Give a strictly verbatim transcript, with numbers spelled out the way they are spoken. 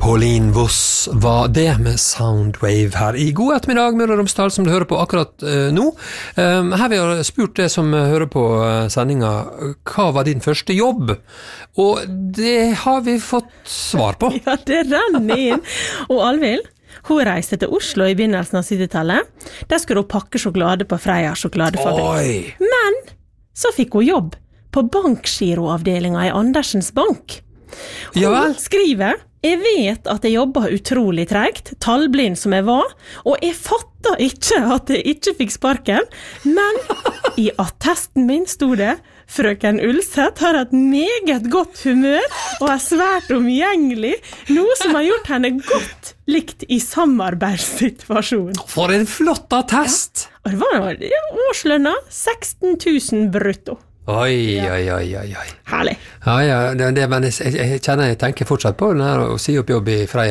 Pauline Voss var det med Soundwave her i God ettermiddag Møre og Romsdal som du hører på akkurat uh, nå. Um, her vil jeg spurt det som hører på uh, sendinga, hva var din første jobb? Og det har vi fått svar på. Ja, det renner inn. Og Alvild, hun reiste til Oslo i begynnelsen av syttitallet. Der skulle hun pakke sjokolade på Freia sjokoladefabrikk. Oi! Men så fikk hun jobb på bankgiroavdelinga i Andersens Bank. Hun Ja vel? skriver: Jeg vet at jeg jobber utrolig tregt, tallblind som jeg var, og jeg fatter ikke at jeg ikke fikk sparken, men i attesten min stod det: Frøken Ulseth har et meget godt humør og er svært omgjengelig, noe som har gjort henne godt likt i samarbeidssituasjonen. For en flott attest! Og det var ja, årslønna seksten tusen brutto. Oi, oi, oi, oi, oi. Herlig. Ja, ja, det, det, men jeg, jeg, jeg kjenner, jeg tenker fortsatt på den her å si opp jobb i Freia.